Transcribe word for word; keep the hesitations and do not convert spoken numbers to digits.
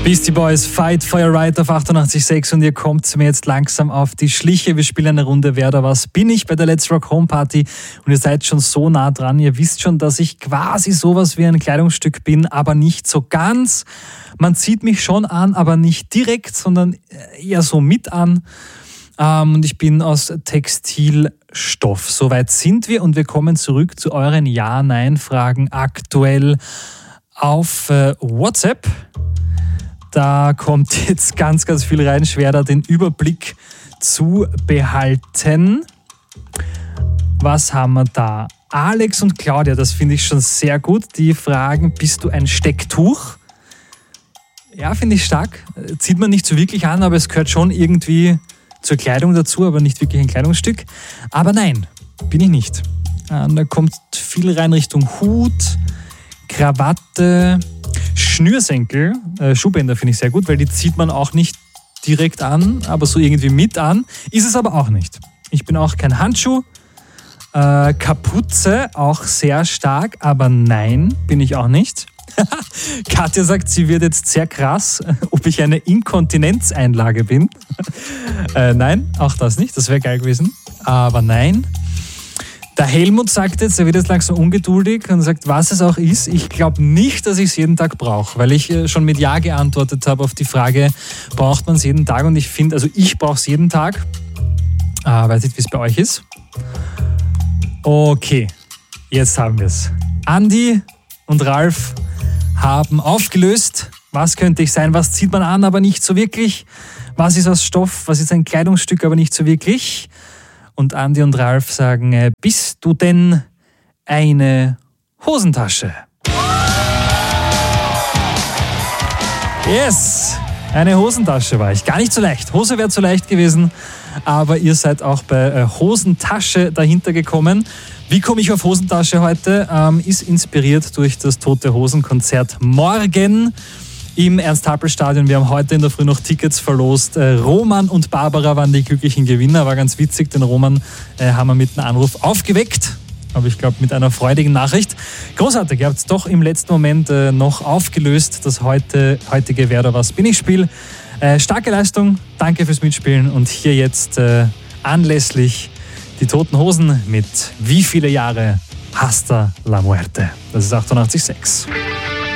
Beastie Boys, Fight for Your Right auf achtundachtzig Komma sechs und ihr kommt mir jetzt langsam auf die Schliche. Wir spielen eine Runde Wer da was bin ich bei der Let's Rock Home Party und ihr seid schon so nah dran. Ihr wisst schon, dass ich quasi sowas wie ein Kleidungsstück bin, aber nicht so ganz. Man zieht mich schon an, aber nicht direkt, sondern eher so mit an. Und ich bin aus Textilstoff. Soweit sind wir und wir kommen zurück zu euren Ja-Nein-Fragen aktuell auf WhatsApp. Da kommt jetzt ganz, ganz viel rein. Schwer, da den Überblick zu behalten. Was haben wir da? Alex und Claudia, das finde ich schon sehr gut. Die fragen, bist du ein Stecktuch? Ja, finde ich stark. Zieht man nicht so wirklich an, aber es gehört schon irgendwie zur Kleidung dazu, aber nicht wirklich ein Kleidungsstück. Aber nein, bin ich nicht. Da kommt viel rein Richtung Hut, Krawatte, Schnürsenkel, äh, Schuhbänder finde ich sehr gut, weil die zieht man auch nicht direkt an, aber so irgendwie mit an. Ist es aber auch nicht. Ich bin auch kein Handschuh. Äh, Kapuze auch sehr stark, aber nein, bin ich auch nicht. Katja sagt, sie wird jetzt sehr krass, ob ich eine Inkontinenzeinlage bin. äh, nein, auch das nicht, das wäre geil gewesen. Aber nein. Der Helmut sagt jetzt, er wird jetzt langsam ungeduldig und sagt, was es auch ist. Ich glaube nicht, dass ich es jeden Tag brauche, weil ich schon mit Ja geantwortet habe auf die Frage, braucht man es jeden Tag? Und ich finde, also ich brauche es jeden Tag. Ah, weiß nicht, wie es bei euch ist. Okay, jetzt haben wir es. Andi und Ralf haben aufgelöst. Was könnte ich sein? Was zieht man an, aber nicht so wirklich? Was ist aus Stoff? Was ist ein Kleidungsstück, aber nicht so wirklich? Und Andi und Ralf sagen, äh, bist du denn eine Hosentasche? Yes, eine Hosentasche war ich. Gar nicht so leicht. Hose wäre zu leicht gewesen, aber ihr seid auch bei äh, Hosentasche dahinter gekommen. Wie komme ich auf Hosentasche heute? Ähm, ist inspiriert durch das Tote Hosen-Konzert morgen im Ernst-Happel-Stadion. Wir haben heute in der Früh noch Tickets verlost. Äh, Roman und Barbara waren die glücklichen Gewinner. War ganz witzig. Den Roman äh, haben wir mit einem Anruf aufgeweckt. Aber ich glaube mit einer freudigen Nachricht. Großartig, ihr habt es doch im letzten Moment äh, noch aufgelöst. Das heute, heutige Wer da was bin ich Spiel. Äh, starke Leistung. Danke fürs Mitspielen. Und hier jetzt äh, anlässlich die Toten Hosen mit Wie viele Jahre Hasta la Muerte. Das ist achtundachtzig Komma sechs.